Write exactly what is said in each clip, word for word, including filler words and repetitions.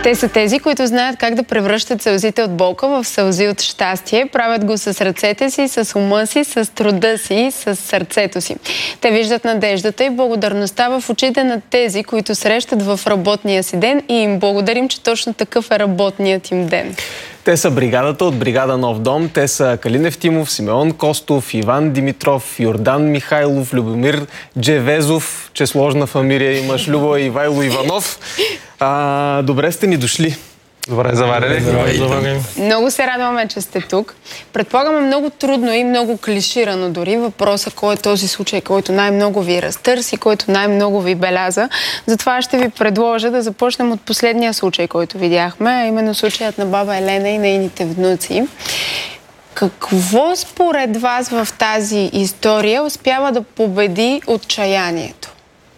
Те са тези, които знаят как да превръщат сълзите от болка в сълзи от щастие. Правят го с ръцете си, с ума си, с труда си, с сърцето си. Те виждат надеждата и благодарността в очите на тези, които срещат в работния си ден, и им благодарим, че точно такъв е работният им ден. Те са бригадата от бригада Нов дом. Те са Калин Евтимов, Симеон Костов, Иван Димитров, Йордан Михайлов, Любомир Джевезов, че сложна фамилия имаш, Любо и Ивайло Иванов. А, добре сте ни дошли. Добре заварили. Здравей. Много се радваме, че сте тук. Предполагаме много трудно и много клиширано дори въпроса кой е този случай, който най-много ви разтърси, който най-много ви беляза. Затова ще ви предложа да започнем от последния случай, който видяхме, а именно случаят на баба Елена и нейните внуци. Какво според вас в тази история успява да победи отчаянието?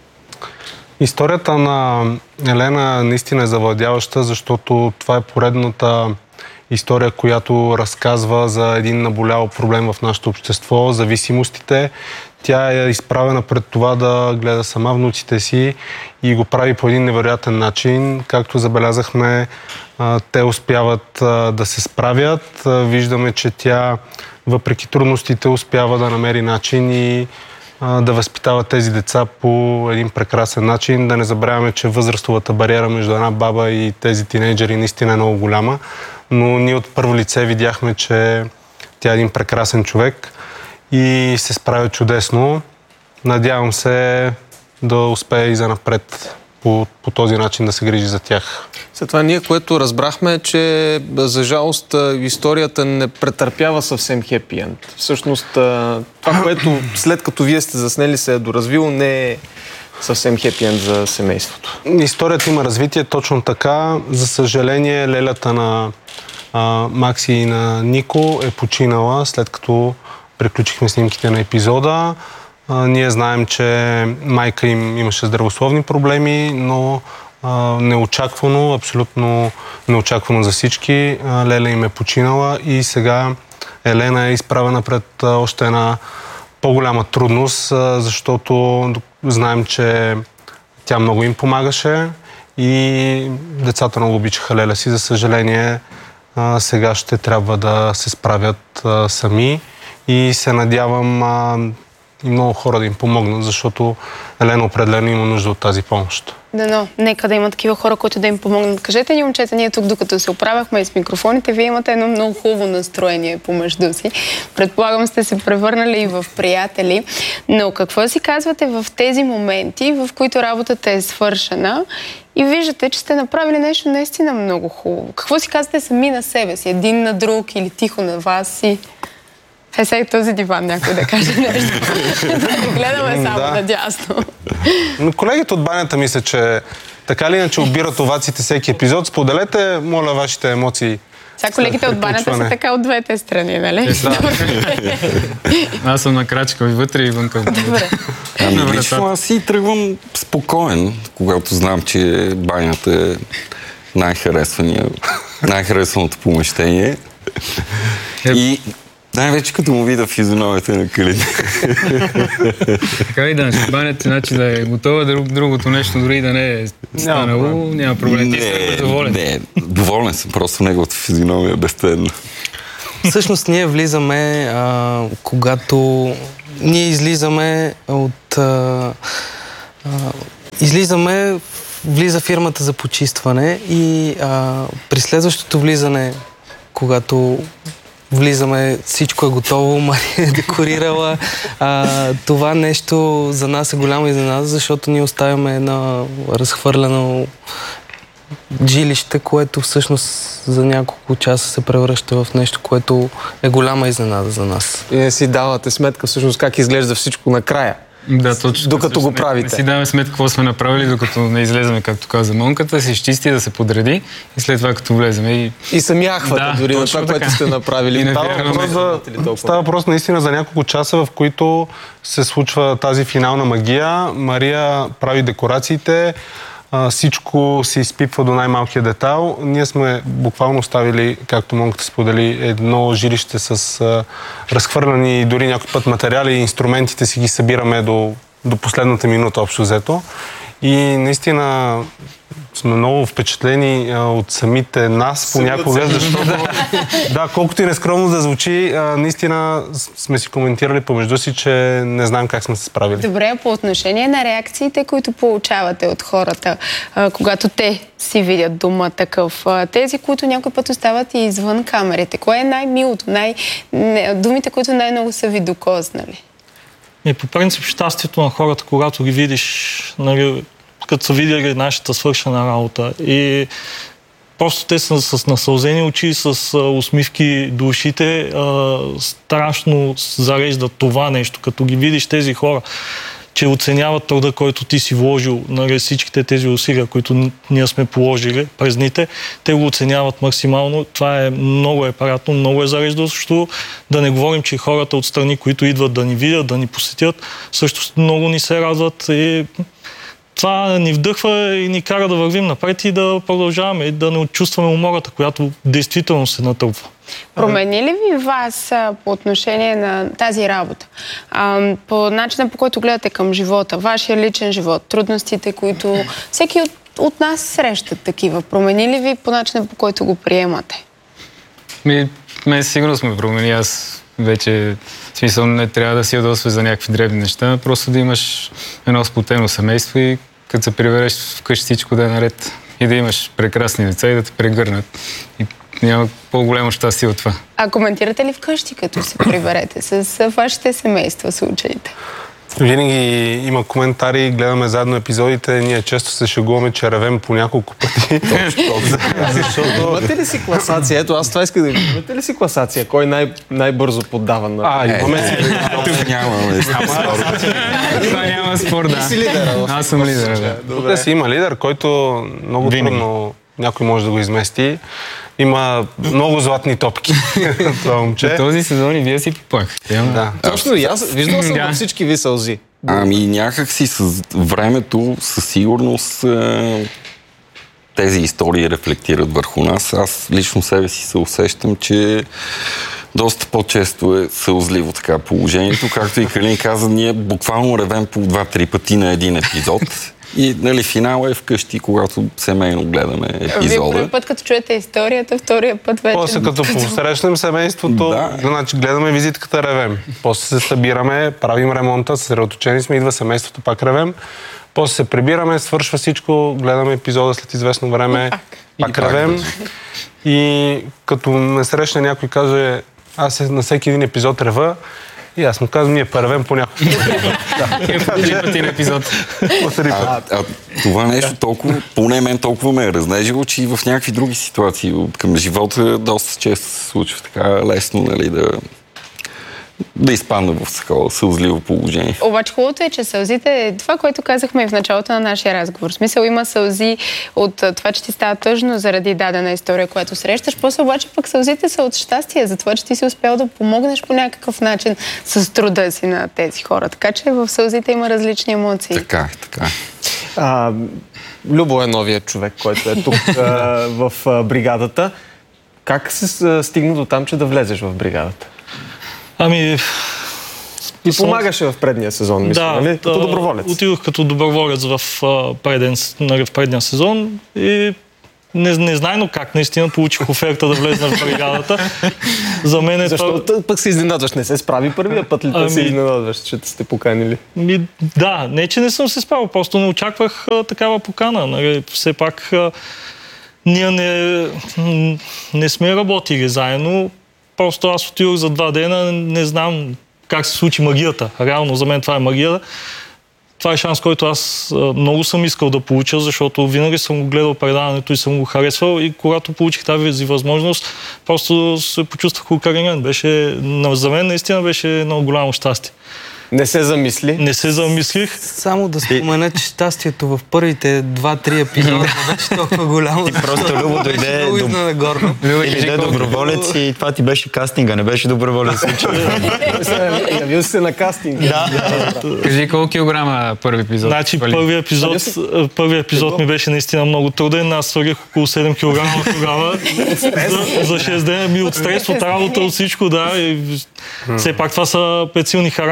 Историята на Елена наистина е завладяваща, защото това е поредната история, която разказва за един наболял проблем в нашето общество, зависимостите. Тя е изправена пред това да гледа сама внуците си и го прави по един невероятен начин. Както забелязахме, те успяват да се справят. Виждаме, че тя, въпреки трудностите, успява да намери начин и да възпитава тези деца по един прекрасен начин. Да не забравяме, че възрастовата бариера между една баба и тези тинейджери наистина е много голяма, но ние от първо лице видяхме, че тя е един прекрасен човек и се справя чудесно. Надявам се да успее и занапред по, по този начин да се грижи за тях. След това ние, което разбрахме, е, че за жалост историята не претърпява съвсем хепи енд. Всъщност това, което след като вие сте заснели се е доразвило, не е съвсем хепи енд за семейството. Историята има развитие точно така. За съжаление, лелята на а, Макси и на Нико е починала, след като приключихме снимките на епизода. А, ние знаем, че майка им имаше здравословни проблеми, но а, неочаквано, абсолютно неочаквано за всички, а, леля им е починала и сега Елена е изправена пред а, още една по-голяма трудност, а, защото знаем, че тя много им помагаше и децата много обичаха леля си. За съжаление, а, сега ще трябва да се справят а, сами и се надявам а, и много хора да им помогнат, защото Елена определено има нужда от тази помощ. Да, но нека да има такива хора, които да им помогнат. Кажете ни, момчета, ние тук, докато се оправяхме и с микрофоните, вие имате едно много хубаво настроение помежду си. Предполагам, сте се превърнали и в приятели. Но какво си казвате в тези моменти, в които работата е свършена и виждате, че сте направили нещо наистина много хубаво? Какво си казвате сами на себе си? Един на друг или тихо на вас си? Е, сега и този диван някой да каже нещо. Да не гледаме само да. Надясно. Но колегите от банята мисля, че така ли иначе обират овациите всеки епизод. Споделете, моля, вашите емоции. Сега колегите от банята са така от двете страни, нали? Да. Аз съм на крачка и вътре и вънка. Добре. Ами, лично аз си тръгвам спокоен, когато знам, че банята е най-харесвания, най-харесваното помещение. И най-вече като му видя физиономията на Калин. Така и да, банята, значи да е готова, друг, другото нещо, дори да не е станало, няма проблем. Ти си доволен. Не, доволен съм, просто неговата физиономия е безценна. Всъщност ние влизаме, а, когато ние излизаме от... А, а, излизаме, влиза фирмата за почистване и а, при следващото влизане, когато влизаме, всичко е готово, Мария е декорирала. А, това нещо за нас е голямо изненада, защото ние оставяме едно разхвърлено жилище, което всъщност за няколко часа се превръща в нещо, което е голяма изненада за нас. И не си давате сметка всъщност как изглежда всичко накрая. Да, точно. Докато го правите. Не си даваме сметка какво сме направили, докато не излеземе, както каза Монката, се изчисти, да се подреди и след това като влеземе и... И сами ахвате да, дори на това, така. което сте направили. Не Става въпрос, за... Става въпрос наистина за няколко часа, в които се случва тази финална магия. Мария прави декорациите, всичко се изпипва до най-малкия детайл. Ние сме буквално оставили, както Монката сподели, едно жилище с а, разхвърляни дори някой път материали и инструментите си ги събираме до, до последната минута общо взето. И наистина сме много впечатлени а, от самите нас понякога, защото да, колкото и нескромно да звучи, а, наистина сме си коментирали помежду си, че не знаем как сме се справили. Добре, по отношение на реакциите, които получавате от хората, а, когато те си видят дома такъв, а, тези, които някой път остават и извън камерите, кое е най-милото, най... думите, които най-много са ви докоснали? И по принцип щастието на хората, когато ги видиш, нали, като са видели нашата свършена работа и просто те са с насълзени очи, с усмивки до ушите, страшно зареждат това нещо, като ги видиш тези хора, че оценяват труда, който ти си вложил, нали, всичките тези усилия, които ние сме положили през дните, те го оценяват максимално. Това е много е приятно, много е зареждащо. Да не говорим, че хората от страни, които идват да ни видят, да ни посетят, също много ни се радват и това ни вдъхва и ни кара да вървим напред и да продължаваме и да не отчувстваме умората, която действително се натрупва. Промени ли ви вас а, по отношение на тази работа? А, по начина, по който гледате към живота, вашия личен живот, трудностите, които всеки от, от нас срещат такива. Промени ли ви по начина, по който го приемате? Ми, мен сигурно сме промени. Аз вече, в смисъл, не трябва да си ядосваш за някакви дребни неща, просто да имаш едно сплотено семейство и като се прибереш вкъщи всичко да е наред и да имаш прекрасни деца и да те прегърнат. И няма по-голямо щастие от това. А коментирате ли вкъщи, като се приберете с вашите семейства случаите? Винаги има коментари, гледаме заедно епизодите, ние често се шегуваме, че ревем по няколко пъти. Защото... Имате ли си класация? Ето, аз това исках да ви. Имате ли си класация? Кой най- най-бързо поддава на... А, имаме си. Тук нямаме. Това няма спор, да. Аз съм лидер, да. Тук си има лидер, който много трудно някой може да го измести. Има много златни топки. Това момче. Този сезон и вие си попахте. Да. Точно и аз виждал съм на всички ви сълзи. Ами някак си с времето, със сигурност тези истории рефлектират върху нас. Аз лично себе си се усещам, че доста по-често е сълзливо така положението. Както и Калин каза, ние буквално ревем по два-три пъти на един епизод. И, нали, финала е вкъщи, когато семейно гледаме епизода. Вие първи път, като чуете историята, втория път вече... После като посрещнем семейството, да. Значи гледаме визитката, ревем. После се събираме, правим ремонта, съсредоточени сме, идва семейството, пак ревем. После се прибираме, свършва всичко, гледаме епизода след известно време, пак, пак ревем. И като ме срещне някой и каже, аз на всеки един епизод рева, и аз му казвам, ние първем по няколко. Три пъти на епизод. А, а това нещо толкова, поне мен толкова ме е разнежило, че и в някакви други ситуации към живота доста често се случва така лесно, нали, да, да изпадна в такова сълзливо положение. Обаче хубавото е, че сълзите, това, което казахме и в началото на нашия разговор, в смисъл има сълзи от това, че ти става тъжно заради дадена история, която срещаш, после обаче пък сълзите са от щастие, за това, че ти си успял да помогнеш по някакъв начин с труда си на тези хора. Така че в сълзите има различни емоции. Така е, така е. А, Любо е новият човек, който е тук а, в а, бригадата. Как се стигна до там, че да влезеш в бригадата? Ами... И помагаше в предния сезон, мисля, да, нали? Като доброволец. Отидох като доброволец в, преден, в предния сезон и незнайно как наистина получих оферта да влезна в бригадата. За мен е... Защо това... пък се изненадваш? Не се справи първия път ли ами... се изненадваш, че сте поканили? Ми, да, не че не съм се справил, просто не очаквах а, такава покана. Нали? Все пак а, ние не, не сме работили заедно. Просто аз отидох за два дена, не знам как се случи магията. Реално за мен това е магия. Това е шанс, който аз много съм искал да получа, защото винаги съм го гледал предаването и съм го харесвал и когато получих тази възможност, просто се почувствах укоренен. Беше, за мен наистина беше много голямо щастие. Не се замисли? Не се замислих. Само да спомена, че щастието в първите два-три епизода беше толкова голямо. Ти просто Любо дойде дойде доброволец и това ти беше кастинга, не беше доброволец случай. Явил се на кастинг. Кажи колко килограма първи епизод? Значи първият епизод, първи епизод ми беше наистина много труден. Аз свърих около седем килограма тогава. За шест дена ми от стрес, от работа, от всичко, да. Все пак това са пет силни характера,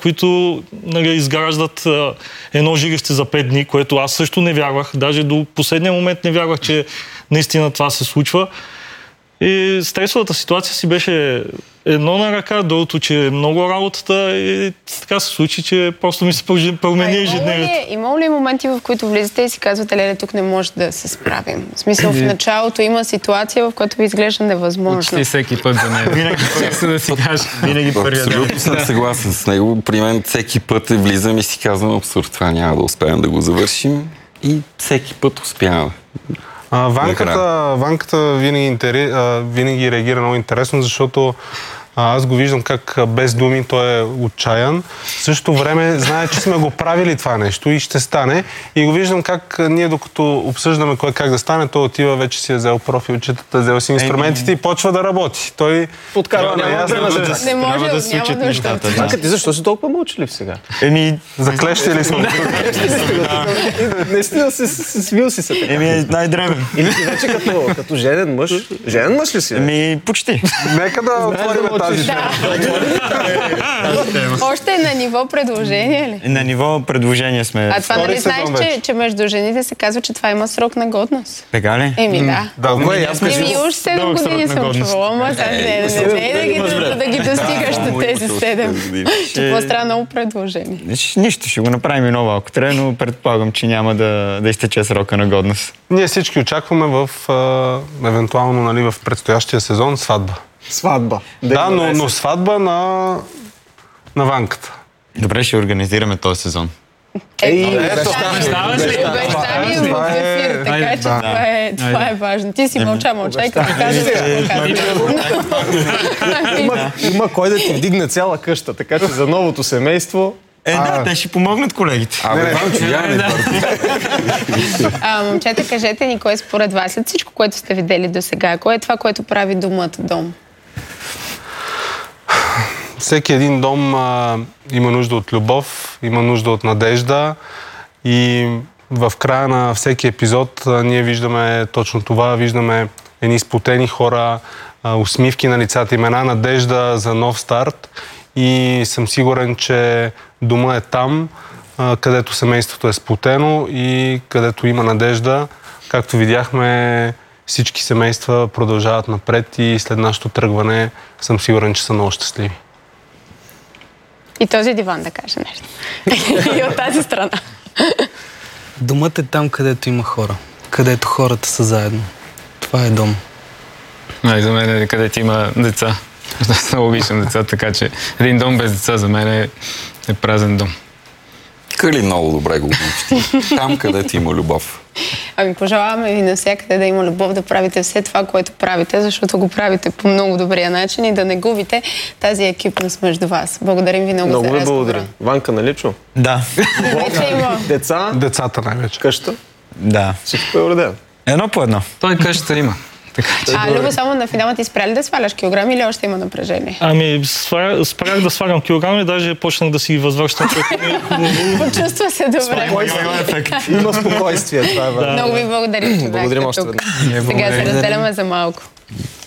които нали, изграждат а, едно жилище за пет дни, което аз също не вярвах. Даже до последния момент не вярвах, че наистина това се случва. И стресовата ситуация си беше едно на ръка, другото, че е много работата и така се случи, че просто ми се промени ежедневието. Има ли моменти, в които влизате и си казвате, леле, тук не може да се справим? В смисъл, в началото има ситуация, в която ви изглежда невъзможно. Почти всеки път за мен. Винаги честно да си кажа. Винаги първия ден. Абсолютно съм съгласен с него. При мен всеки път влизам и си казвам, абсурд, това няма да успеем да го завършим. И всеки път успяваме. А, ванката, ванката винаги, интерес, а, винаги реагира много интересно, защото а, аз го виждам как без думи той е отчаян. В същото време знае, че сме го правили това нещо и ще стане. И го виждам как ние, докато обсъждаме кое как да стане, той отива, вече си е взел профилчетата, взел си инструментите и почва да работи. Той подкарва, няма да, да, да, не може да, да случат нещата. Да. Ти защо си толкова мълчалив сега? Еми, заклещили сме. Наистина се свил си се така. Еми, е най-древен. Или ти вече като, като женен мъж. Женен мъж ли си? Еми, почти. Нека да отворим тази тема. Още е на ниво предложение ли? На ниво предложение сме. А това нали знаеш, че, че между жените се казва, че това има срок на годност? Така ли? Еми да. Да, кое аз Еми уж седем години съм чувала, ама сега не, не, да ги достигаш до тези седем. Това странно предложение. Нищо, ще го направим и ново, ако трябва, но предполагам, че няма да, да изтече срока на годност. Ние всички очакваме в, евентуално, нали, в предстоящия сезон сватба. Сватба. Да, но, но сватба на, на ванката. Добре, ще организираме този сезон. Ей, ето, обещаваш ли? Обещани в ефир, така че това е, това е важно. Ти си мълча, мълчай, като кажа има, има кой да ти вдигне цяла къща, така че за новото семейство... Е, да, те ще помогнат колегите. Абе, Ванчо, я не А, момчета, кажете ни, кой според вас, след всичко, което сте видели до сега, кое е това, което прави домът дом? Всеки един дом а, има нужда от любов, има нужда от надежда и в края на всеки епизод а, ние виждаме точно това, виждаме едни сплотени хора, а, усмивки на лицата, имена, надежда за нов старт и съм сигурен, че дома е там, а, където семейството е сплотено и където има надежда. Както видяхме, всички семейства продължават напред и след нашето тръгване съм сигурен, че са много щастливи. И този диван да каже нещо. И от тази страна. Домът е там, където има хора. Където хората са заедно. Това е дом. А, и за мен е където има деца. Аз много обичам деца, така че един дом без деца за мен е, е празен дом. Кали много добре го обичате. Там, където има любов. Ами пожелаваме ви навсякъде да има любов, да правите все това, което правите, защото го правите по много добрия начин и да не губите тази екипност между вас. Благодарим ви много, много за разговора. Много ви благодарим. Ванка, нали чу? Да. Вече има. Деца? Децата най-вече. Къща? Да. Всичко е уредено. Едно по едно. Той къщата има. Така, а, Любо, само на финала ти спря ли да сваляш килограми или още има напрежение? Ами, спрях да свалям килограми, даже почнах да си ги възвръщам. Почувства се добре. Има спокойствие, това е важно. Много ви благодарим, че бяхте тук. Сега се разделяме за малко.